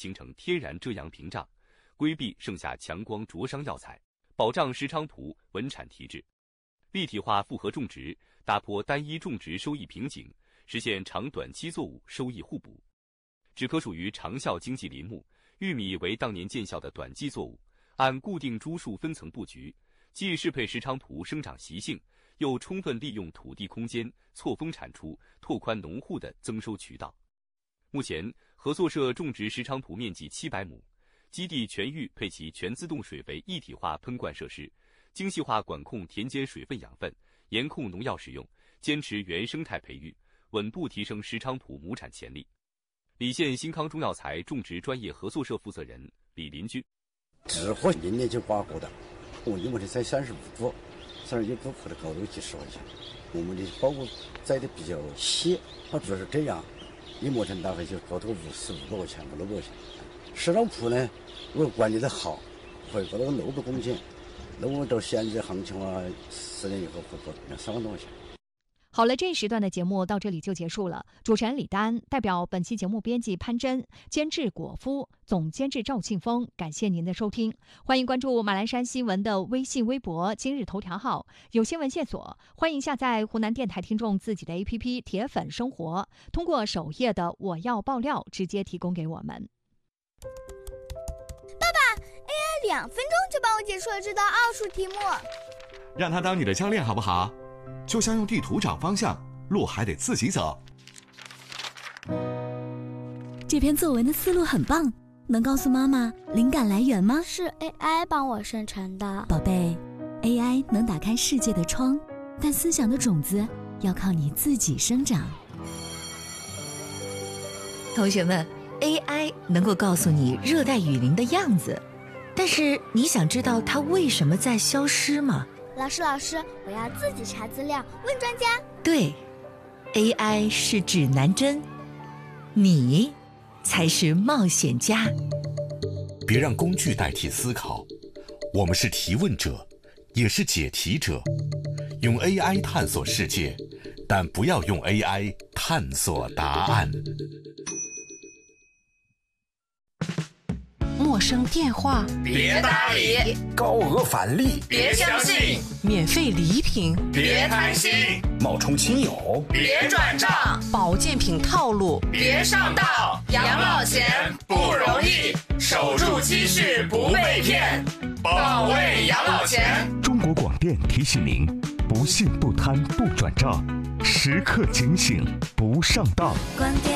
形成天然遮阳屏障，规避盛夏强光灼伤药材，保障石菖蒲稳产提质。立体化复合种植，打破单一种植收益瓶颈，实现长短期作物收益互补。枳科属于长效经济林木，玉米为当年见效的短季作物，按固定株数分层布局，既适配石菖蒲生长习性，又充分利用土地空间，错峰产出，拓宽农户的增收渠道。目前，合作社种植石菖蒲面积700亩，基地全域配齐全自动水肥一体化喷灌设施，精细化管控田间水分养分，严控农药使用，坚持原生态培育，稳步提升石菖蒲亩产潜力。澧县新康中药材种植专业合作社负责人李林军： 直货今年就8个的，我一亩才35股，31股的高度70块钱。我们的包谷栽的比较细，它主要是这样，一亩产大概就高头55块钱、56块钱。石菖蒲呢，如果管理的好，会获得内部贡献，内部到现在行情4年以后会获2、3万多块钱。 好了，这一时段的节目到这里就结束了。主持人李丹，代表本期节目编辑潘真，监制果夫，总监制赵庆峰，感谢您的收听。欢迎关注马栏山新闻的微信、微博、今日头条号，有新闻线索，欢迎下载湖南电台听众自己的 APP 铁粉生活，通过首页的我要爆料直接提供给我们。 爸爸 ，AI 2分钟就帮我解出了这道奥数题目。 让他当你的教练好不好？就像用地图找方向，路还得自己走。 这篇作文的思路很棒，能告诉妈妈灵感来源吗？ 是 AI 帮我生成的。 宝贝， AI 能打开世界的窗，但思想的种子要靠你自己生长。 同学们， AI 能够告诉你热带雨林的样子，但是你想知道它为什么在消失吗？ 老师，我要自己查资料，问专家。 对， AI 是指南针，你才是冒险家。 别让工具代替思考，我们是提问者，也是解题者。用 AI 探索世界，但不要用 AI 探索答案。 陌生电话别搭理， 高额返利别相信， 免费礼品别贪心， 冒充亲友别转账， 保健品套路别上当。养老钱不容易，守住积蓄不被骗，保卫养老钱。 中国广电提醒您：不信不贪不转账，时刻警醒不上当。